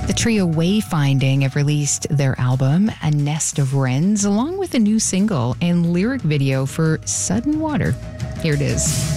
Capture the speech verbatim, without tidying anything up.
The trio Wayfinding have released their album, A Nest of Wrens, along with a new single and lyric video for Sudden Water. Here it is.